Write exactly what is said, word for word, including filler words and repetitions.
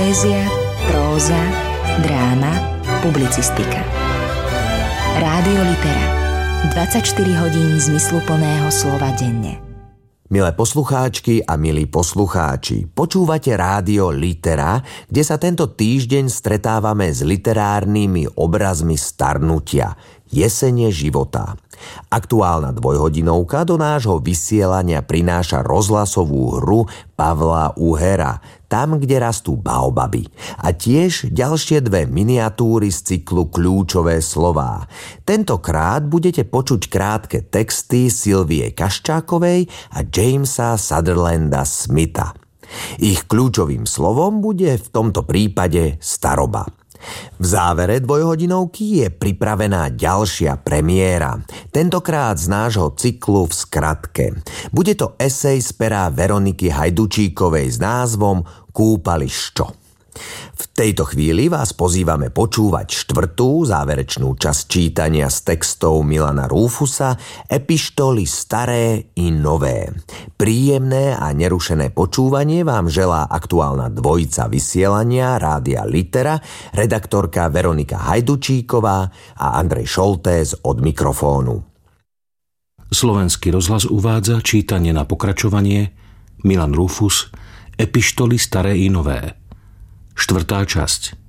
Poézia, próza, dráma, publicistika. Rádio Litera. dvadsaťštyri hodín zmysluplného slova denne. Milé poslucháčky a milí poslucháči, počúvate Rádio Litera, kde sa tento týždeň stretávame s literárnymi obrazmi starnutia, jesene života. Aktuálna dvojhodinovka do nášho vysielania prináša rozhlasovú hru Pavla Uhera, Tam, kde rastú baobaby, a tiež ďalšie dve miniatúry z cyklu Kľúčové slová. Tentokrát budete počuť krátke texty Sylvie Kaščákovej a Jamesa Sutherlanda Smitha. Ich kľúčovým slovom bude v tomto prípade staroba. V závere dvojhodinovky je pripravená ďalšia premiéra, tentokrát z nášho cyklu v skratke. Bude to esej z pera Veroniky Hajdučíkovej s názvom Kúpališťo. V tejto chvíli vás pozývame počúvať štvrtú záverečnú časť čítania z textov Milana Rúfusa Epištoly staré i nové. Príjemné a nerušené počúvanie vám želá aktuálna dvojica vysielania Rádia Litera, redaktorka Veronika Hajdučíková a Andrej Šoltés od mikrofónu. Slovenský rozhlas uvádza čítanie na pokračovanie Milan Rúfus Epištoly staré i nové. Štvrtá časť.